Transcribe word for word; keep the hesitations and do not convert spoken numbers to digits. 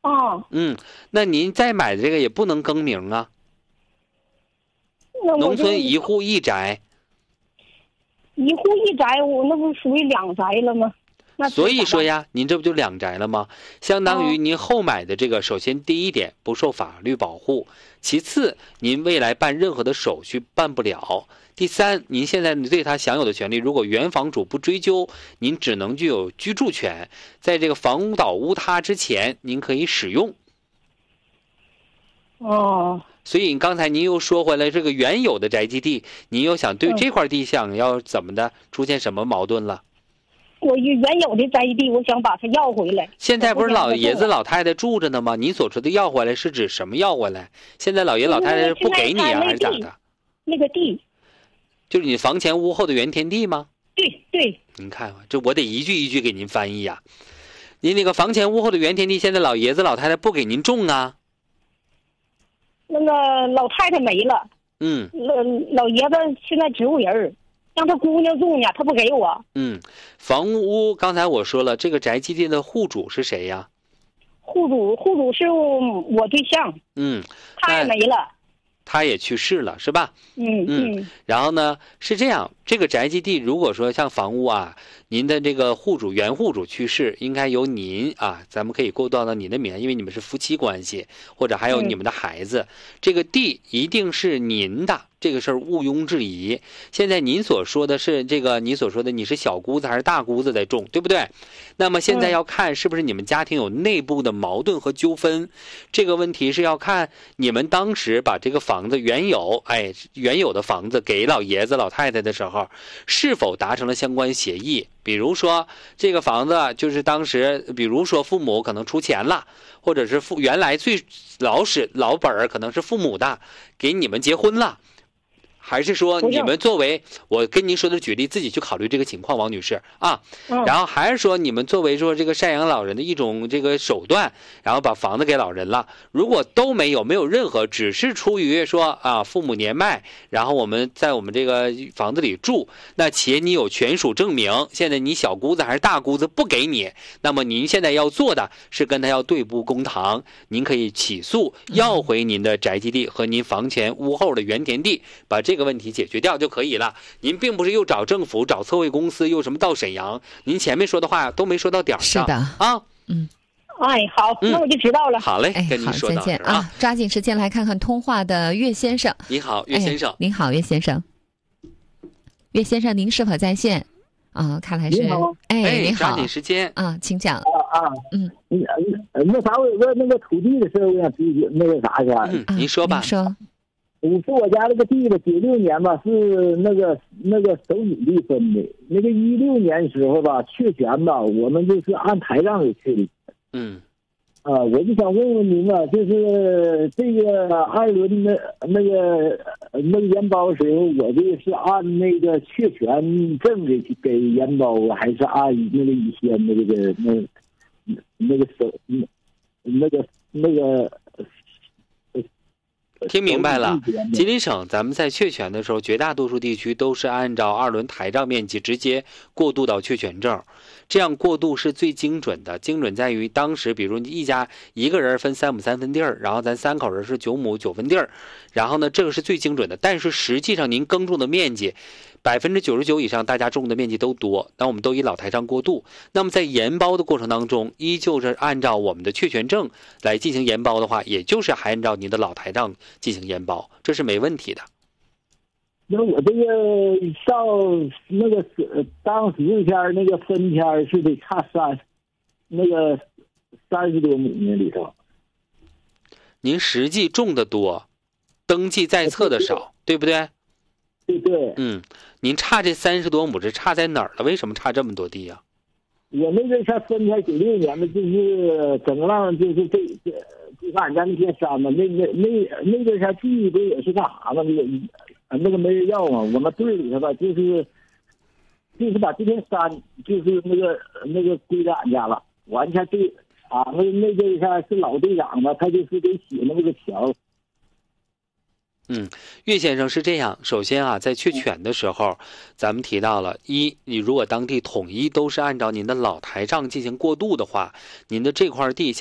啊。 嗯，那您再买的这个也不能更名啊。 那农村一户一宅。 一户一宅，我那不属于两宅了吗？那所以说呀，您这不就两宅了吗？相当于您后买的这个，首先第一点不受法律保护，其次您未来办任何的手续办不了，第三，您现在对他享有的权利，如果原房主不追究，您只能具有居住权，在这个房屋倒屋塌之前，您可以使用。 哦。 所以刚才您又说回来，这个原有的宅基地，您又想对这块地想要怎么的，出现什么矛盾了？ 我原有的宅基地，我想把它要回来。 现在不是老爷子老太太住着呢吗？你所说的要回来是指什么要回来？现在老爷老太太不给你啊，还是咋的？ 那个地， 就是你房前屋后的原田地吗？ 对对。 您看，这我得一句一句给您翻译呀、啊。您那个房前屋后的原田地，现在老爷子老太太不给您种啊？ 那个老太太没了。 嗯。 老老爷子现在植物人。让他姑娘种呢，他不给我。 嗯，房屋刚才我说了，这个宅基地的户主是谁呀？ 户主，户主是我对象。 嗯， 他也没了， 他也去世了，是吧？ 嗯嗯。然后呢，是这样，这个宅基地如果说像房屋啊，您的这个户主原户主去世，应该由您啊，咱们可以过渡到你的名，因为你们是夫妻关系，或者还有你们的孩子，嗯、这个地一定是您的。这个事儿毋庸置疑。现在您所说的是这个，你所说的你是小姑子还是大姑子在种，对不对？那么现在要看是不是你们家庭有内部的矛盾和纠纷，这个问题是要看你们当时把这个房子原有，哎，原有的房子给老爷子老太太的时候，是否达成了相关协议。比如说这个房子就是当时，比如说父母可能出钱了，或者是父原来最老始老本儿可能是父母的，给你们结婚了。还是说你们作为我跟您说的举例，自己去考虑这个情况，王女士啊。然后还是说你们作为说这个赡养老人的一种这个手段，然后把房子给老人了。如果都没有，没有任何，只是出于说啊父母年迈，然后我们在我们这个房子里住，那且你有权属证明，现在你小姑子还是大姑子不给你，那么您现在要做的是跟他要对簿公堂，您可以起诉要回您的宅基地和您房前屋后的原田地，把这。这个问题解决掉就可以了。您并不是又找政府、找测绘公司，又什么到沈阳，您前面说的话都没说到点上。 是的啊， 嗯， 哎，好，那我就知道了。 嗯、好嘞， 哎， 跟您说到这儿啊。啊，抓紧时间来看看通话的岳先生。 你好，岳先生。 哎、您好，岳先生。岳先生，您是否在线？啊，看来是。哎，您好。 抓紧时间啊，请讲。 啊啊， 嗯， 那啥，我有个那个土地的事儿，我想咨询那个啥去。 嗯，您说吧。 您说。 我是我家那个地吧，九六年吧是那个那个手指地分的，那个一六年时候吧确权吧，我们就是按台账给确的。 嗯， 啊，我就想问问您啊，就是这个二轮的那个那个研包时候，我这是按那个确权证给给研包啊，还是按那个以前那个那那个手那个那个？ 听明白了，吉林省咱们在确权的时候，绝大多数地区都是按照二轮台账面积直接过渡到确权证，这样过渡是最精准的。精准在于当时，比如你一家一个人分三亩三分地儿，然后咱三口人是九亩九分地儿，然后呢，这个是最精准的。但是实际上您耕种的面积，百分之九十九以上大家种的面积都多，那我们都以老台账过渡。那么在研包的过程当中，依旧是按照我们的确权证来进行研包的话，也就是还按照您的老台账进行研包，这是没问题的。 那我这个到那个当时天那个分天是得差三那个三十多亩那里头。 您实际种的多，登记在册的少，对不对？ 对对。 嗯，您差这三十多亩，这差在哪儿了？为什么差这么多地呀、啊？ 我那个才分开九六年的，就是整个浪就是这这就俺家那片山嘛，那那那那个啥地不也是干啥呢？那个那个没人要啊，我们队里头吧，就是就是把这片山就是那个那个归到俺家了，完全对啊，那那个啥是老队长吧，他就是得写那个条。 嗯，岳先生是这样。首先啊，在确权的时候，咱们提到了一，你如果当地统一都是按照您的老台账进行过渡的话，您的这块地。